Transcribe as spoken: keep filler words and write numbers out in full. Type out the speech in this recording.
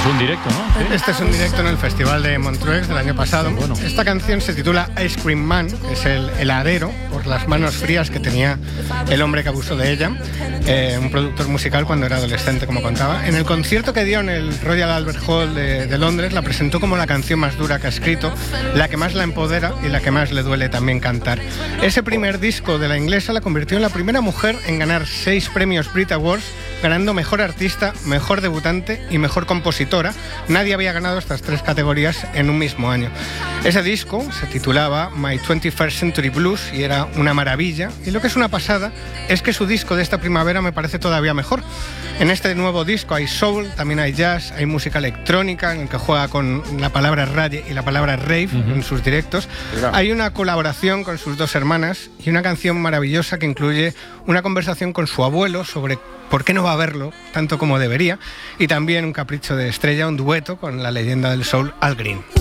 fue un directo, ¿no? ¿Sí? Este es un directo en el Festival de Montreux del año pasado. Bueno. Esta canción se titula Ice Cream Man, que es el heladero por las manos frías que tenía el hombre que abusó de ella, eh, un productor musical cuando era adolescente, como contaba. En el concierto que dio en el Royal Albert Hall de, de Londres, la presentó como la canción más dura que ha escrito, la que más la empodera y la que más le duele también cantar. Ese primer disco de la inglesa la convirtió en la primera mujer en ganar seis premios Brit Awards, ganando Mejor Artista, Mejor Debutante y Mejor Compositora. Nadie había ganado estas tres categorías en un mismo año. Ese disco se titulaba My twenty-first Century Blues y era una maravilla. Y lo que es una pasada es que su disco de esta primavera me parece todavía mejor. En este nuevo disco hay soul, también hay jazz, hay música electrónica en el que juega con la palabra rage y la palabra rave uh-huh. en sus directos. Mira. Hay una colaboración con sus dos hermanas y una canción maravillosa que incluye una conversación con su abuelo sobre por qué no va a verlo tanto como debería, y también un capricho de estrella, un dueto con la leyenda del soul Al Green.